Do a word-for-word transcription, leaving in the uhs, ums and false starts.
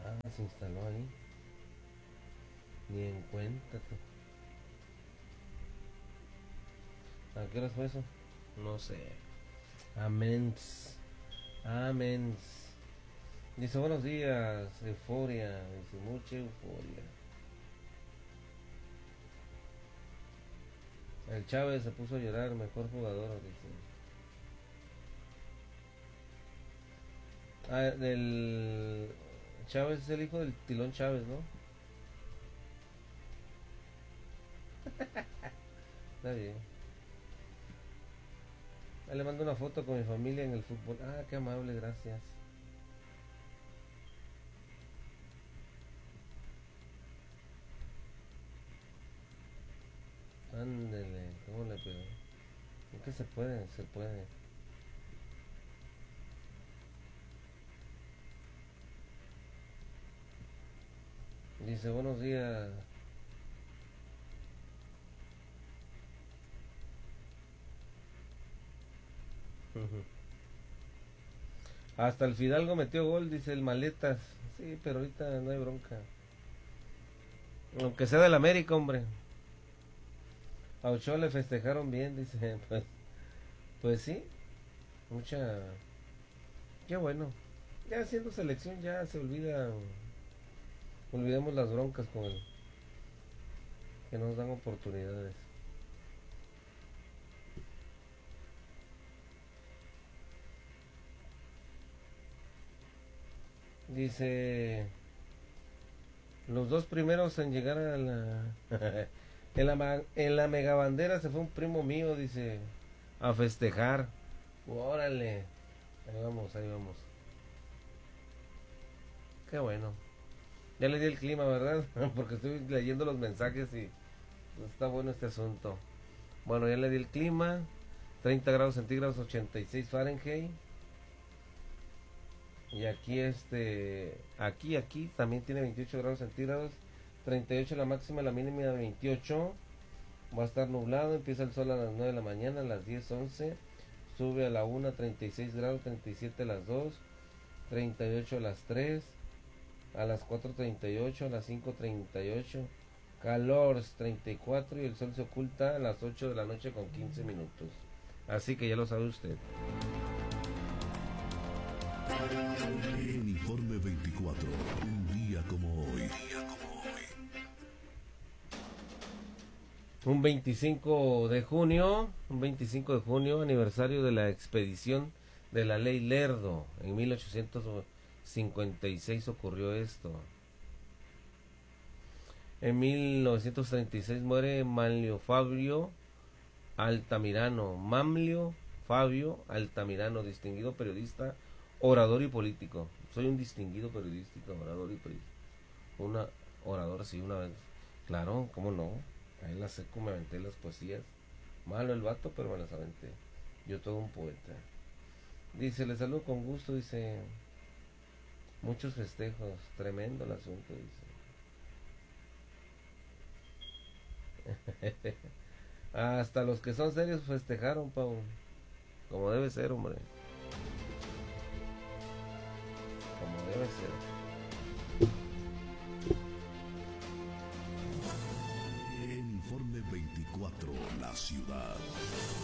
Ah, se instaló ahí. Ni en cuenta tú. ¿A qué hora fue eso? No sé. Amens. Amens. Dice buenos días. Euforia. Dice mucha euforia. El Chávez se puso a llorar. Mejor jugador. Dice. Ah, del. Chávez es el hijo del Tilón Chávez, ¿no? Está bien. Ahí le mando una foto con mi familia en el fútbol. Ah, qué amable, gracias. Ándele, ¿cómo le pegó? Es que se puede, se puede. Dice, buenos días. Hasta el Fidalgo metió gol, dice el Maletas. Sí, pero ahorita no hay bronca. Aunque sea del América, hombre. A Ochoa le festejaron bien, dice. Pues, pues sí, mucha. Qué bueno. Ya siendo selección ya se olvida. Olvidemos las broncas con él. Que nos dan oportunidades. Dice. Los dos primeros en llegar a la. en la, en la megabandera se fue un primo mío, dice. A festejar. Órale. Ahí vamos, ahí vamos. Qué bueno. Ya le di el clima, ¿verdad? Porque estoy leyendo los mensajes y está bueno este asunto. Bueno, ya le di el clima. treinta grados centígrados, ochenta y seis Fahrenheit. Y aquí este, aquí, aquí también tiene veintiocho grados centígrados, treinta y ocho la máxima, la mínima de veintiocho. Va a estar nublado, empieza el sol a las nueve de la mañana, a las diez once. Sube a la una, treinta y seis grados, treinta y siete a las dos, treinta y ocho a las tres, a las cuatro treinta y ocho, a las cinco treinta y ocho. Calor treinta y cuatro y el sol se oculta a las ocho de la noche con quince minutos. Así que ya lo sabe usted. En Informe veinticuatro, un día como hoy. Un veinticinco de junio, un veinticinco de junio, aniversario de la expedición de la ley Lerdo. En mil ochocientos cincuenta y seis ocurrió esto. En mil novecientos treinta y seis muere Manlio Fabio Altamirano. Manlio Fabio Altamirano, distinguido periodista, orador y político. Soy un distinguido periodista, orador y político. Una orador, sí, una vez. Claro, ¿cómo no? Ahí en la seco me aventé las poesías. Malo el vato, pero me las aventé. Yo todo un poeta. Dice, le saludo con gusto, dice. Muchos festejos, tremendo el asunto, dice. Hasta los que son serios festejaron, Pau. Como debe ser, hombre. Como debe ser. En Informe veinticuatro, la ciudad.